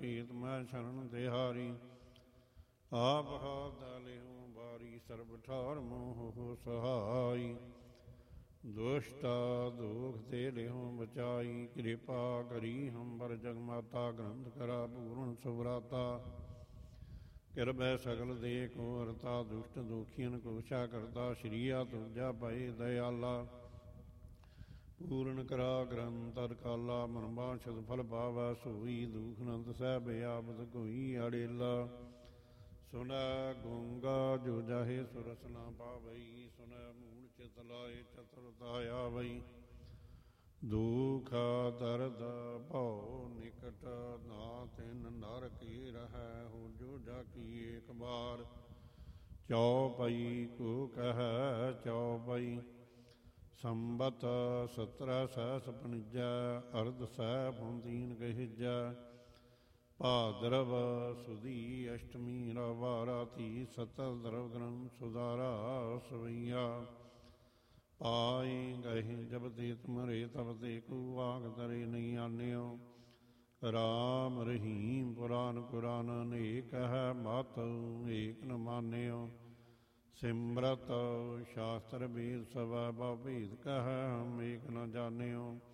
ਭੇਤ ਮੈਂ ਸ਼ਰਨ ਤਿਹਾਰੀ। ਆਪ ਹਾਥ ਲਿਹੁ ਬਾਰੀ ਸਰਬ ਠਾਰ ਮੋਹ ਸਹਾਈ। ਦੁਸ਼ਟਾ ਦੁਖ ਤੇ ਲਿਹੁ ਬਚਾਈ। ਕਿਰਪਾ ਕਰੀ ਹੰਬਰ ਜਗ ਮਾਤਾ ਗ੍ਰੰਥ ਕਰਾ ਪੂਰਨ ਸੁਭਰਾਤਾ। ਕਿਰਬੈ ਸਗਲ ਦੇ ਕੋ ਹਰਤਾ ਦੁਸ਼ਟ ਦੁਖੀਨ ਕੋਸ਼ਾ ਕਰਤਾ। ਸ਼੍ਰੀਆ ਤੁਜਾ ਪਏ ਦਇਆਲਾ ਪੂਰਨ ਕਰਾ ਗ੍ਰੰਥ ਅਰਕਾਲਾ। ਮਨ ਬਾਛਤ ਫਲ ਪਾਵੈ ਸੋਈ ਦੁਖ ਨੰਦ ਸਹਿਬ ਆਬਦ ਕੋਈ ਅੜੇਲਾ। ਸੁਨੈ ਗੂੰਗਾ ਜੋ ਜਾਹੇ ਸੁਰਸ ਨਾ ਪਾਵਈ। ਸੁਨੈ ਮੂੜ ਚਿਤ ਲਾਏ ਚਤੁਰਤਾ ਆਵਈ। ਦੁਖ ਦਰਦ ਭਉ ਨਿਕਟ ਨਾ ਤਿਨ ਨਰ ਕੀ ਰਹੈ। ਹੋ ਜੋ ਜਾ ਕੀ ਏਕ ਬਾਰ ਚਉਪਈ ਕੋ ਕਹਿ ਚਉਪਈ। ਸੰਬਤ 17 ਸਹਿਸ ਪਨਿਜੈ ਅਰਧ ਸਹਿ ਪੌਂਦੀਨ ਗਹਿਜੈ। ਭਾਦਰਵ ਸੁਦੀ ਅਸ਼ਟਮੀ ਰਵਾ ਰਾਤੀ। ਸਤਰ ਦਰਵ ਗ੍ਰੰਥ ਸੁਧਾਰਾ ਸਵਈਆ। ਪਾਏ ਗਏ ਜਬ ਤੇ ਤੁਮਰੇ ਤਬ ਤੇ ਕੋ ਆਗ ਤਰੇ ਨਹੀਂ ਆਨਿਓ। ਰਾਮ ਰਹੀਮ ਪੁਰਾਨ ਕੁਰਾਨ ਅਨੇਕ ਹੈ ਮਤ ਏਕ ਨ ਮਾਨਿਓ। ਸਿਮਰਤ ਸ਼ਾਸਤਰ ਵੇਦ ਸਭੈ ਬਹੁ ਭੇਦ ਕਹਿ ਹਮ ਏਕ ਨ ਜਾਣਿਓ।